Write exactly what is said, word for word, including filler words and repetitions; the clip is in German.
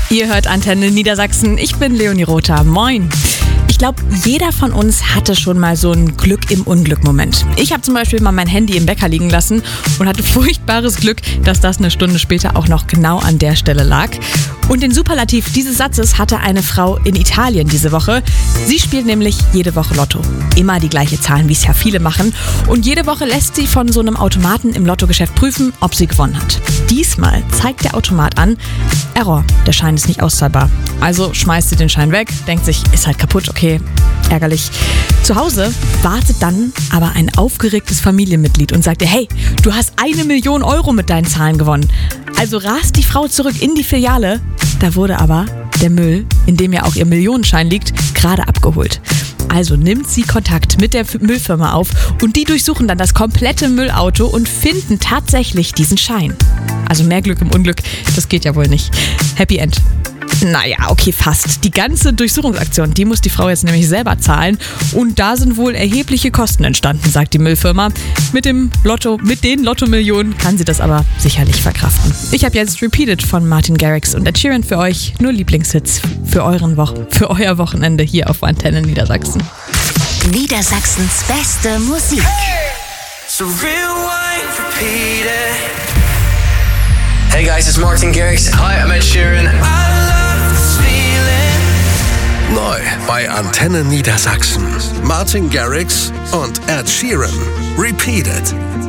Ihr hört Antenne Niedersachsen. Ich bin Leonie Rother. Moin. Ich glaube, jeder von uns hatte schon mal so einen Glück im Unglück-Moment. Ich habe zum Beispiel mal mein Handy im Wecker liegen lassen und hatte furchtbares Glück, dass das eine Stunde später auch noch genau an der Stelle lag. Und den Superlativ dieses Satzes hatte eine Frau in Italien diese Woche. Sie spielt nämlich jede Woche Lotto. Immer die gleiche Zahlen, wie es ja viele machen. Und jede Woche lässt sie von so einem Automaten im Lottogeschäft prüfen, ob sie gewonnen hat. Diesmal zeigt der Automat an, Error, der Schein ist nicht auszahlbar. Also schmeißt sie den Schein weg, denkt sich, ist halt kaputt, okay, ärgerlich. Zu Hause wartet dann aber ein aufgeregtes Familienmitglied und sagt ihr, hey, du hast eine Million Euro mit deinen Zahlen gewonnen. Also rast die Frau zurück in die Filiale. Da wurde aber der Müll, in dem ja auch ihr Millionenschein liegt, gerade abgeholt. Also nimmt sie Kontakt mit der Müllfirma auf und die durchsuchen dann das komplette Müllauto und finden tatsächlich diesen Schein. Also mehr Glück im Unglück, das geht ja wohl nicht. Happy End. Naja, okay, fast. Die ganze Durchsuchungsaktion, die muss die Frau jetzt nämlich selber zahlen. Und da sind wohl erhebliche Kosten entstanden, sagt die Müllfirma. Mit dem Lotto, mit den Lotto-Millionen kann sie das aber sicherlich verkraften. Ich habe jetzt Repeated von Martin Garrix und Ed Sheeran für euch. Nur Lieblingshits für, euren Wo- für euer Wochenende hier auf Antenne Niedersachsen. Niedersachsens beste Musik. So rewind, repeat it. Hey guys, it's Martin Garrix. Hi, I'm Ed Sheeran. I love this feeling. Neu bei Antenne Niedersachsen. Martin Garrix und Ed Sheeran. Repeated.